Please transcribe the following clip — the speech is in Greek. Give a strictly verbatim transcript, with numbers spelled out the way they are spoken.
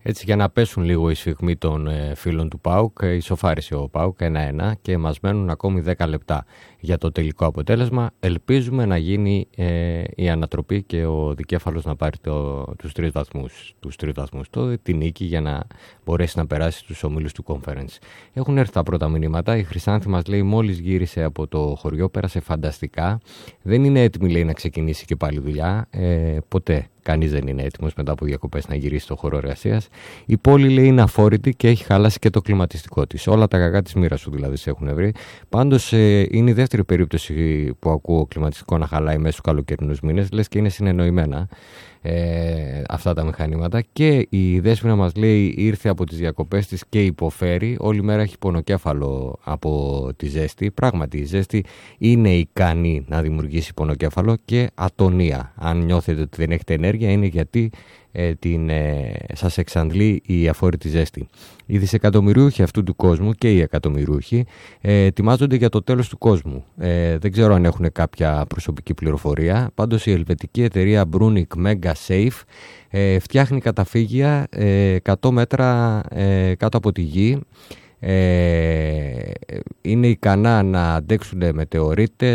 Έτσι, για να πέσουν λίγο οι σφιγμοί των ε, φίλων του ΠΑΟΚ, ε, ισοφάρισε ο ΠΑΟΚ ένα ένα και μας μένουν ακόμη δέκα λεπτά για το τελικό αποτέλεσμα. Ελπίζουμε να γίνει ε, η ανατροπή και ο δικέφαλος να πάρει το, τους τρεις βαθμούς, τους τρεις βαθμούς το, τη νίκη για να μπορέσει να περάσει στους ομίλους του Conference. Έχουν έρθει τα πρώτα μηνύματα. Η Χρυσάνθη μας λέει μόλις γύρισε από το χωριό, πέρασε φανταστικά. Δεν είναι έτοιμη, λέει, να ξεκινήσει και πάλι δουλειά. Ε, ποτέ. Κανείς δεν είναι έτοιμος μετά από διακοπές να γυρίσει στο χώρο εργασίας. Η πόλη, λέει, είναι αφόρητη και έχει χαλάσει και το κλιματιστικό της. Όλα τα κακά της μοίρας σου δηλαδή σε έχουν βρει. Πάντως ε, είναι η δεύτερη περίπτωση που ακούω κλιματιστικό να χαλάει μέσα στους καλοκαιρινούς μήνες. Λες και είναι συνεννοημένα ε, αυτά τα μηχανήματα. Και η Δέσποινα μας λέει ήρθε από τις διακοπές της και υποφέρει. Όλη μέρα έχει πονοκέφαλο από τη ζέστη. Πράγματι η ζέστη είναι ικανή να δημιουργήσει πονοκέφαλο και ατονία. Αν νιώθετε ότι δεν έχετε ενέργεια, είναι γιατί ε, την, ε, σας εξαντλεί η αφόρητη ζέστη. Οι δισεκατομμυριούχοι αυτού του κόσμου και οι εκατομμυριούχοι ε, ετοιμάζονται για το τέλος του κόσμου. Ε, δεν ξέρω αν έχουν κάποια προσωπική πληροφορία. Πάντως η ελβετική εταιρεία Brunic Mega Safe ε, φτιάχνει καταφύγια ε, εκατό μέτρα ε, κάτω από τη γη. Ε, είναι ικανά να αντέξουν μετεωρίτες,